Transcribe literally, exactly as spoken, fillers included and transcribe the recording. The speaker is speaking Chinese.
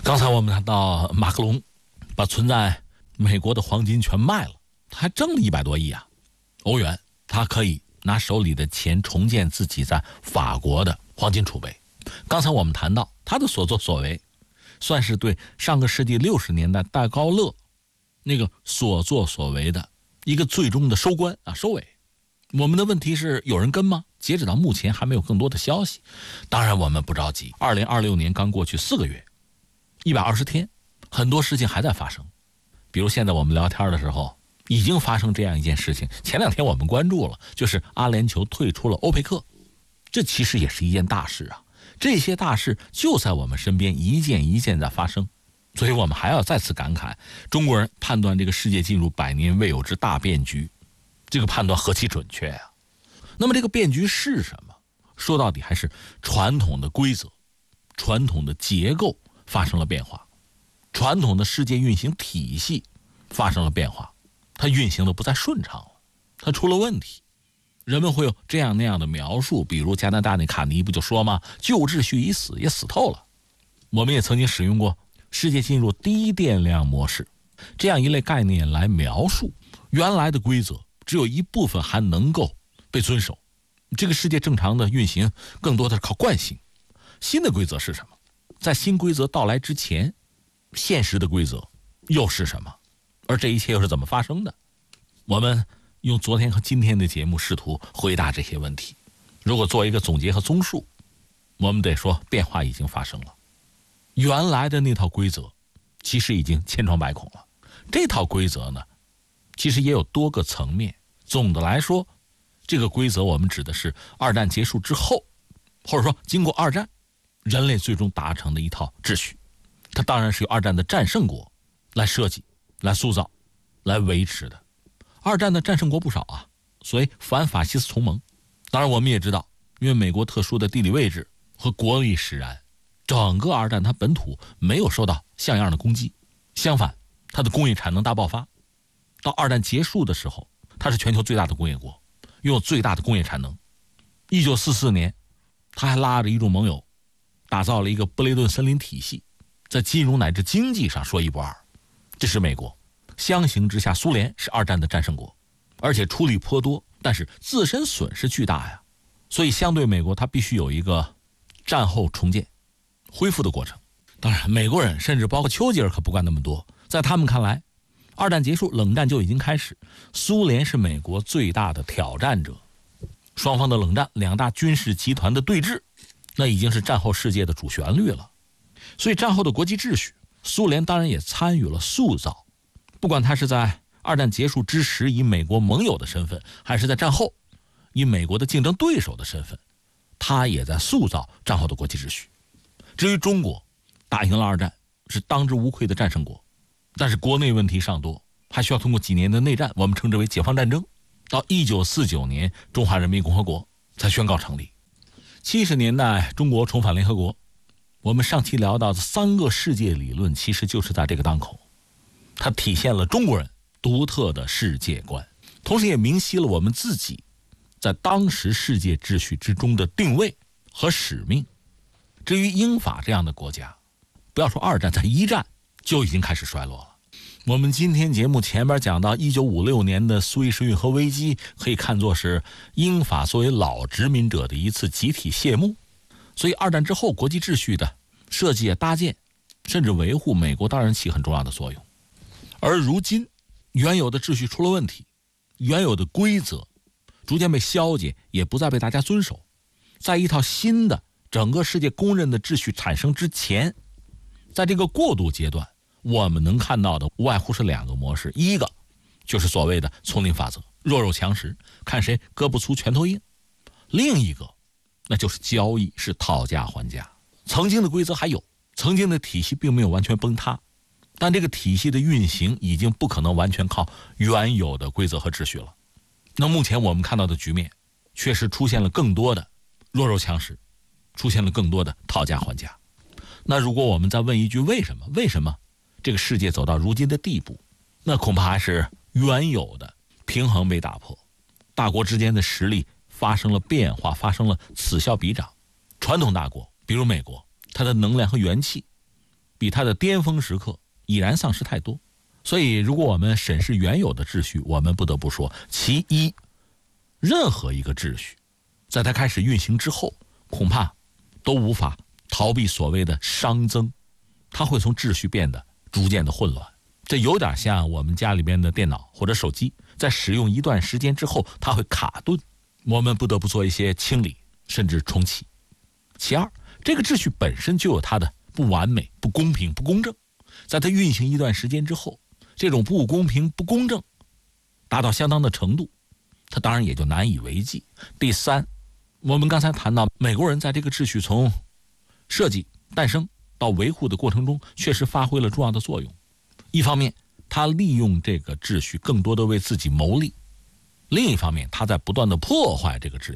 刚才我们谈到马克龙把存在美国的黄金全卖了，他还挣了一百多亿啊欧元，他可以拿手里的钱重建自己在法国的黄金储备。刚才我们谈到他的所作所为，算是对上个世纪六十年代戴高乐那个所作所为的一个最终的收官啊收尾。我们的问题是有人跟吗？截止到目前还没有更多的消息。当然我们不着急，二零二六年刚过去四个月，一百二十天，很多事情还在发生。比如现在我们聊天的时候已经发生这样一件事情，前两天我们关注了，就是阿联酋退出了欧佩克，这其实也是一件大事啊。这些大事就在我们身边一件一件在发生，所以我们还要再次感慨，中国人判断这个世界进入百年未有之大变局，这个判断何其准确啊！那么这个变局是什么？说到底还是传统的规则、传统的结构发生了变化，传统的世界运行体系发生了变化，它运行的不再顺畅了，它出了问题。人们会有这样那样的描述，比如加拿大那卡尼不就说吗？旧秩序已死，也死透了。我们也曾经使用过世界进入低电量模式这样一类概念来描述原来的规则只有一部分还能够被遵守，这个世界正常的运行更多的是靠惯性。新的规则是什么？在新规则到来之前，现实的规则又是什么？而这一切又是怎么发生的？我们用昨天和今天的节目试图回答这些问题。如果做一个总结和综述，我们得说变化已经发生了。原来的那套规则其实已经千疮百孔了。这套规则呢，其实也有多个层面。总的来说，这个规则我们指的是二战结束之后，或者说经过二战，人类最终达成的一套秩序。它当然是由二战的战胜国来设计、来塑造、来维持的。二战的战胜国不少啊，所以反法西斯同盟。当然我们也知道，因为美国特殊的地理位置和国力使然，整个二战它本土没有受到像样的攻击，相反它的工业产能大爆发。到二战结束的时候，它是全球最大的工业国，拥有最大的工业产能。一九四四年它还拉着一众盟友打造了一个布雷顿森林体系，在金融乃至经济上说一不二。这是美国。相形之下，苏联是二战的战胜国，而且出力颇多，但是自身损失巨大呀。所以相对美国，它必须有一个战后重建、恢复的过程。当然，美国人甚至包括丘吉尔可不管那么多，在他们看来，二战结束，冷战就已经开始，苏联是美国最大的挑战者。双方的冷战，两大军事集团的对峙，那已经是战后世界的主旋律了。所以战后的国际秩序，苏联当然也参与了塑造。不管他是在二战结束之时以美国盟友的身份，还是在战后以美国的竞争对手的身份，他也在塑造战后的国际秩序。至于中国，打赢了二战，是当之无愧的战胜国，但是国内问题尚多，还需要通过几年的内战，我们称之为解放战争，到一九四九年中华人民共和国才宣告成立。七十年代中国重返联合国，我们上期聊到的三个世界理论其实就是在这个当口，它体现了中国人独特的世界观，同时也明晰了我们自己在当时世界秩序之中的定位和使命。至于英法这样的国家，不要说二战，在一战就已经开始衰落了。我们今天节目前边讲到一九五六年的苏伊士运河危机，可以看作是英法作为老殖民者的一次集体谢幕。所以二战之后国际秩序的设计、搭建甚至维护，美国当然起很重要的作用。而如今原有的秩序出了问题，原有的规则逐渐被消解，也不再被大家遵守。在一套新的整个世界公认的秩序产生之前，在这个过渡阶段，我们能看到的无外乎是两个模式。一个就是所谓的丛林法则，弱肉强食，看谁胳膊粗拳头硬。另一个那就是交易，是讨价还价。曾经的规则还有，曾经的体系并没有完全崩塌，但这个体系的运行已经不可能完全靠原有的规则和秩序了。那目前我们看到的局面确实出现了更多的弱肉强食，出现了更多的讨价还价。那如果我们再问一句为什么为什么这个世界走到如今的地步，那恐怕还是原有的平衡被打破，大国之间的实力发生了变化，发生了此消彼长。传统大国比如美国，它的能量和元气比它的巅峰时刻已然丧失太多。所以如果我们审视原有的秩序，我们不得不说，其一，任何一个秩序在它开始运行之后，恐怕都无法逃避所谓的熵增，它会从秩序变得逐渐的混乱。这有点像我们家里边的电脑或者手机，在使用一段时间之后，它会卡顿，我们不得不做一些清理，甚至重启。其二，这个秩序本身就有它的不完美、不公平、不公正，在它运行一段时间之后，这种不公平、不公正达到相当的程度，它当然也就难以为继。第三，我们刚才谈到美国人在这个秩序从设计、诞生到维护的过程中，确实发挥了重要的作用。一方面，他利用这个秩序更多的为自己谋利；另一方面，他在不断的破坏这个秩序。